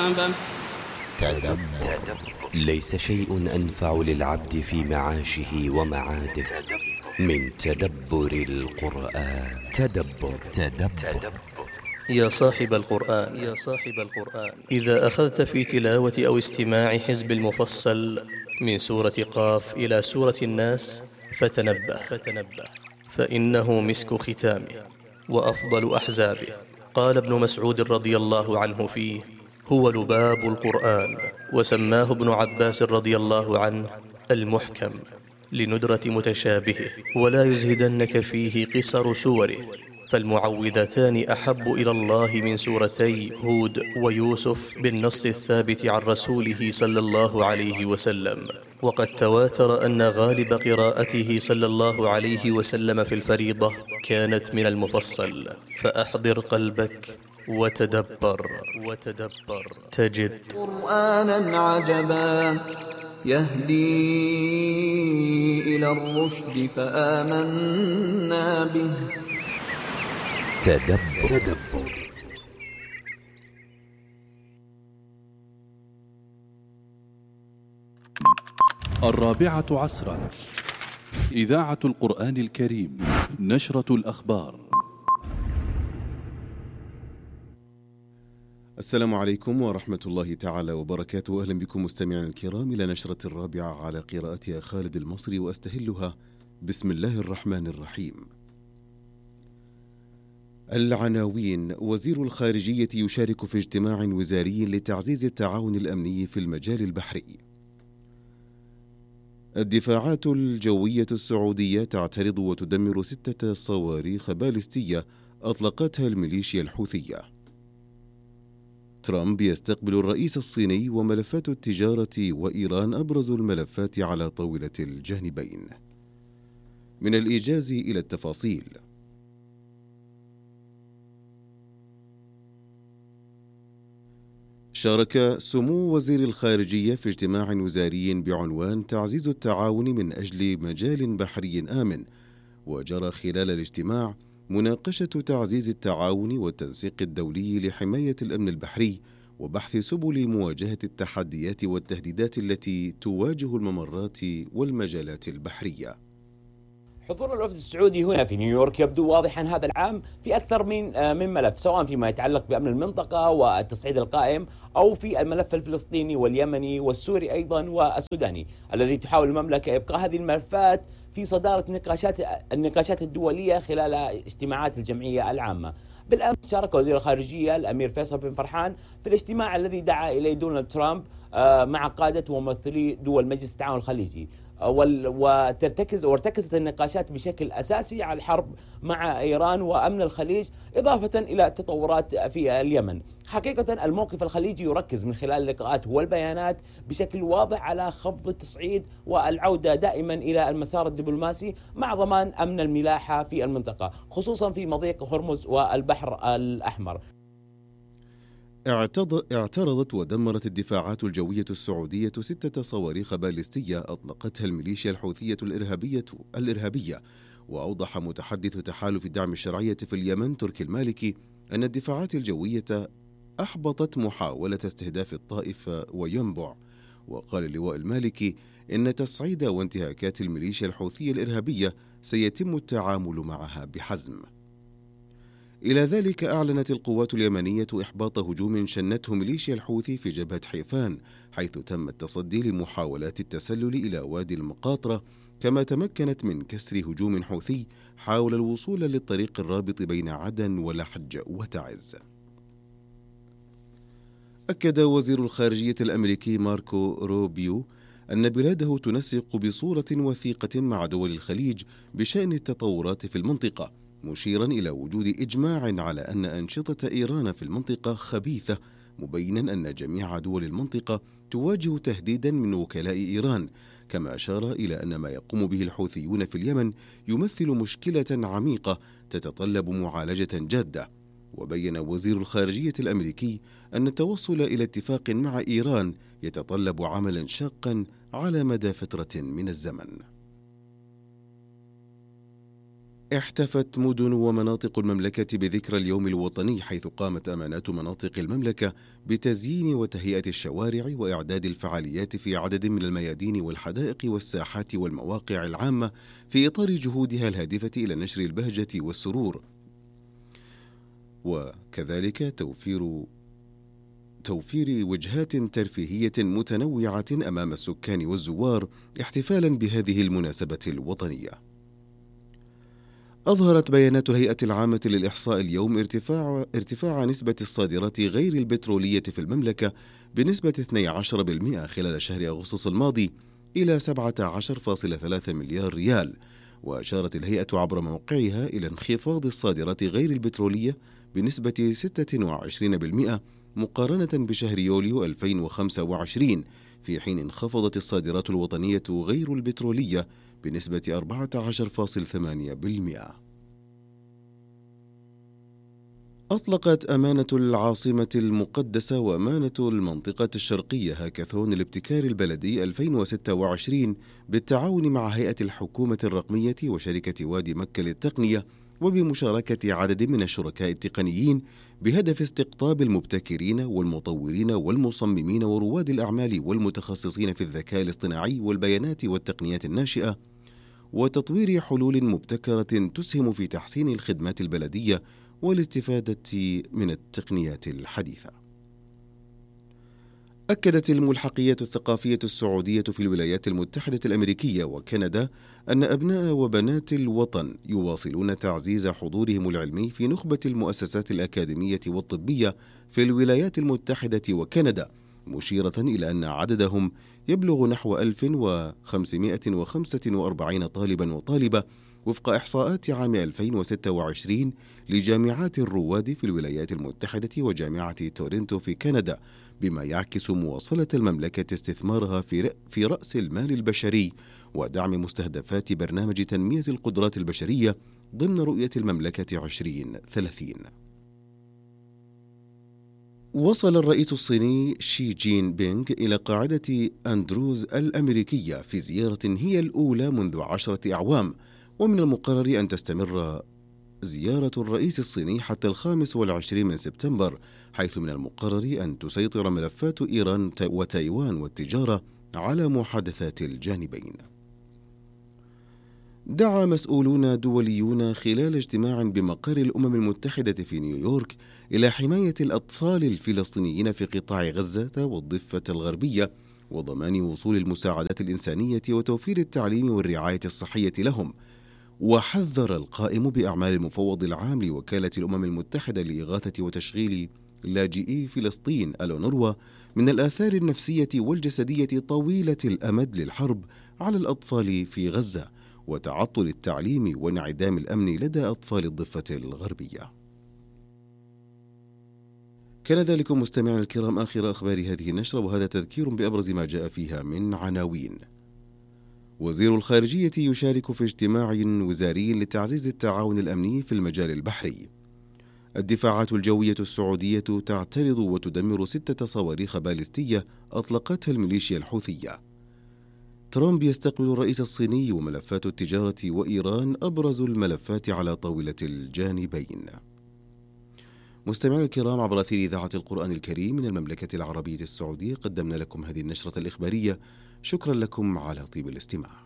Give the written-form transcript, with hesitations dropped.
تدبر. ليس شيء أنفع للعبد في معاشه ومعاده من تدبر القرآن. تدبر. يا صاحب القرآن، إذا أخذت في تلاوة أو استماع حزب المفصل من سورة قاف إلى سورة الناس فتنبه، فإنه مسك ختامه وأفضل أحزابه. قال ابن مسعود رضي الله عنه فيه: هو لباب القرآن. وسماه ابن عباس رضي الله عنه المحكم لندرة متشابهه. ولا يزهدنك فيه قصر سوره، فالمعوذتان أحب إلى الله من سورتي هود ويوسف بالنص الثابت عن رسوله صلى الله عليه وسلم. وقد تواتر أن غالب قراءته صلى الله عليه وسلم في الفريضة كانت من المفصل. فأحضر قلبك وتدبر تجد قرآنا عجبا يهدي إلى الرشد فآمنا به. تدبر. الرابعة عصرا، إذاعة القرآن الكريم، نشرة الأخبار. السلام عليكم ورحمة الله تعالى وبركاته. أهلا بكم مستمعينا الكرام إلى نشرة الرابعة على قراءتها خالد المصري وأستهلها. بسم الله الرحمن الرحيم. العناوين: وزير الخارجية يشارك في اجتماع وزاري لتعزيز التعاون الأمني في المجال البحري. الدفاعات الجوية السعودية تعترض وتدمر 6 صواريخ باليستية أطلقتها الميليشيا الحوثية. ترامب يستقبل الرئيس الصيني وملفات التجارة وإيران أبرز الملفات على طاولة الجانبين. من الإيجاز إلى التفاصيل. شارك سمو وزير الخارجية في اجتماع وزاري بعنوان تعزيز التعاون من أجل مجال بحري آمن، وجرى خلال الاجتماع مناقشة تعزيز التعاون والتنسيق الدولي لحماية الأمن البحري وبحث سبل مواجهة التحديات والتهديدات التي تواجه الممرات والمجالات البحرية. حضور الوفد السعودي هنا في نيويورك يبدو واضحا هذا العام في أكثر من ملف، سواء فيما يتعلق بأمن المنطقة والتصعيد القائم، أو في الملف الفلسطيني واليمني والسوري أيضا والسوداني، الذي تحاول المملكة إبقاء هذه الملفات في صدارة النقاشات الدولية خلال اجتماعات الجمعية العامة. بالأمس شارك وزير الخارجية الأمير فيصل بن فرحان في الاجتماع الذي دعا إليه دونالد ترامب مع قادة وممثلي دول مجلس التعاون الخليجي، وارتكزت النقاشات بشكل أساسي على الحرب مع إيران وأمن الخليج، إضافة إلى التطورات في اليمن. حقيقة الموقف الخليجي يركز من خلال اللقاءات والبيانات بشكل واضح على خفض التصعيد والعودة دائما إلى المسار الدبلوماسي مع ضمان أمن الملاحة في المنطقة، خصوصا في مضيق هرمز والبحر الأحمر. اعترضت ودمرت الدفاعات الجوية السعودية 6 صواريخ باليستية أطلقتها الميليشيا الحوثية الإرهابية. وأوضح متحدث تحالف الدعم الشرعية في اليمن تركي المالكي أن الدفاعات الجوية أحبطت محاولة استهداف الطائف وينبع. وقال اللواء المالكي إن تصعيد وانتهاكات الميليشيا الحوثية الإرهابية سيتم التعامل معها بحزم. إلى ذلك أعلنت القوات اليمنية إحباط هجوم شنته ميليشيا الحوثي في جبهة حيفان، حيث تم التصدي لمحاولات التسلل إلى وادي المقاطرة، كما تمكنت من كسر هجوم حوثي حاول الوصول للطريق الرابط بين عدن ولحج وتعز. أكد وزير الخارجية الأمريكي ماركو روبيو أن بلاده تنسق بصورة وثيقة مع دول الخليج بشأن التطورات في المنطقة، مشيرا إلى وجود إجماع على أن أنشطة إيران في المنطقة خبيثة، مبينا أن جميع دول المنطقة تواجه تهديدا من وكلاء إيران. كما أشار إلى أن ما يقوم به الحوثيون في اليمن يمثل مشكلة عميقة تتطلب معالجة جادة. وبين وزير الخارجية الأمريكي أن التوصل إلى اتفاق مع إيران يتطلب عملا شاقا على مدى فترة من الزمن. احتفت مدن ومناطق المملكة بذكرى اليوم الوطني، حيث قامت أمانات مناطق المملكة بتزيين وتهيئة الشوارع وإعداد الفعاليات في عدد من الميادين والحدائق والساحات والمواقع العامة في إطار جهودها الهادفة إلى نشر البهجة والسرور، وكذلك توفير وجهات ترفيهية متنوعة أمام السكان والزوار احتفالا بهذه المناسبة الوطنية. أظهرت بيانات الهيئة العامة للإحصاء اليوم ارتفاع نسبة الصادرات غير البترولية في المملكة بنسبة 12% خلال شهر أغسطس الماضي إلى 17.3 مليار ريال. وأشارت الهيئة عبر موقعها إلى انخفاض الصادرات غير البترولية بنسبة 26% مقارنة بشهر يوليو 2025، في حين انخفضت الصادرات الوطنية غير البترولية بنسبة 14.8%. أطلقت أمانة العاصمة المقدسة وأمانة المنطقة الشرقية هاكاثون الابتكار البلدي 2026 بالتعاون مع هيئة الحكومة الرقمية وشركة وادي مكة للتقنية وبمشاركة عدد من الشركاء التقنيين، بهدف استقطاب المبتكرين والمطورين والمصممين ورواد الأعمال والمتخصصين في الذكاء الاصطناعي والبيانات والتقنيات الناشئة، وتطوير حلول مبتكرة تسهم في تحسين الخدمات البلدية والاستفادة من التقنيات الحديثة. أكدت الملحقية الثقافية السعودية في الولايات المتحدة الأمريكية وكندا أن أبناء وبنات الوطن يواصلون تعزيز حضورهم العلمي في نخبة المؤسسات الأكاديمية والطبية في الولايات المتحدة وكندا، مشيرة إلى أن عددهم يبلغ نحو 1545 طالبا وطالبة وفق إحصاءات عام 2026 لجامعات الرواد في الولايات المتحدة وجامعة تورنتو في كندا، بما يعكس مواصلة المملكة استثمارها في رأس المال البشري ودعم مستهدفات برنامج تنمية القدرات البشرية ضمن رؤية المملكة 2030. وصل الرئيس الصيني شي جين بينغ إلى قاعدة أندروز الأمريكية في زيارة هي الأولى منذ 10 أعوام، ومن المقرر أن تستمر زيارة الرئيس الصيني حتى 25 سبتمبر، حيث من المقرر أن تسيطر ملفات إيران وتايوان والتجارة على محادثات الجانبين. دعا مسؤولون دوليون خلال اجتماع بمقر الأمم المتحدة في نيويورك إلى حماية الأطفال الفلسطينيين في قطاع غزة والضفة الغربية وضمان وصول المساعدات الإنسانية وتوفير التعليم والرعاية الصحية لهم. وحذر القائم بأعمال المفوض العام لوكالة الأمم المتحدة لإغاثة وتشغيل لاجئي فلسطين الأونروا من الآثار النفسية والجسدية طويلة الأمد للحرب على الأطفال في غزة وتعطل التعليم وانعدام الأمن لدى أطفال الضفة الغربية. كان ذلك مستمعينا الكرام آخر أخبار هذه النشرة، وهذا تذكير بأبرز ما جاء فيها من عناوين. وزير الخارجية يشارك في اجتماع وزاري لتعزيز التعاون الأمني في المجال البحري. الدفاعات الجوية السعودية تعترض وتدمر 6 صواريخ باليستية أطلقتها الميليشيا الحوثية. ترامب يستقبل الرئيس الصيني وملفات التجارة وإيران أبرز الملفات على طاولة الجانبين. مستمعينا الكرام، عبر أثير إذاعة القرآن الكريم من المملكة العربية السعودية قدمنا لكم هذه النشرة الإخبارية. شكرا لكم على طيب الاستماع.